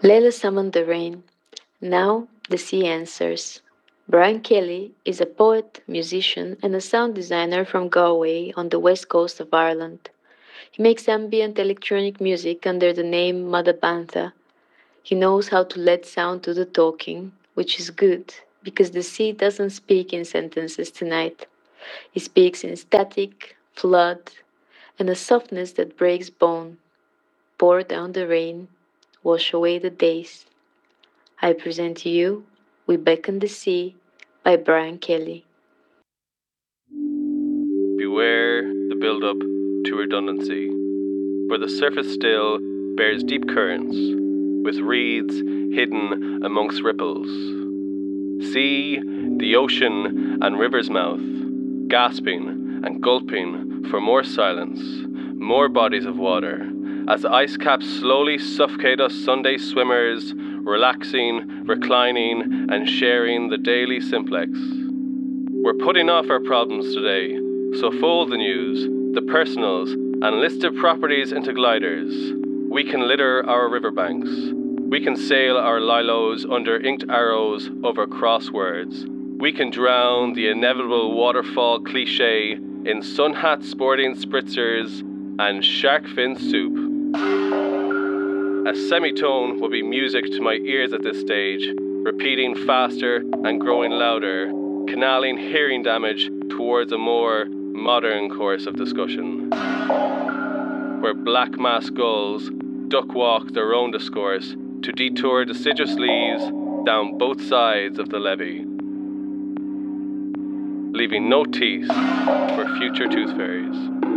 Layla summoned the rain. Now the sea answers. Brian Kelly is a poet, musician, and a sound designer from Galway on the west coast of Ireland. He makes ambient electronic music under the name Madabantha. He knows how to let sound do the talking, which is good because the sea doesn't speak in sentences tonight. It speaks in static, flood, and a softness that breaks bone. Pour down the rain, wash away the days. I present to you We Beckon the Sea by Brian Kelly. Beware the build-up to redundancy, for the surface still bears deep currents, with reeds hidden amongst ripples. See the ocean and river's mouth, gasping and gulping for more silence, more bodies of water, as the ice caps slowly suffocate us Sunday swimmers, relaxing, reclining, and sharing the daily simplex. We're putting off our problems today, so fold the news, the personals, and listed properties into gliders. We can litter our riverbanks. We can sail our lilos under inked arrows over crosswords. We can drown the inevitable waterfall cliché in sun hat sporting spritzers and shark fin soup. A semitone will be music to my ears at this stage, repeating faster and growing louder, canaling hearing damage towards a more modern course of discussion, where black masked gulls duck walk their own discourse to detour deciduous leaves down both sides of the levee, leaving no teeth for future tooth fairies.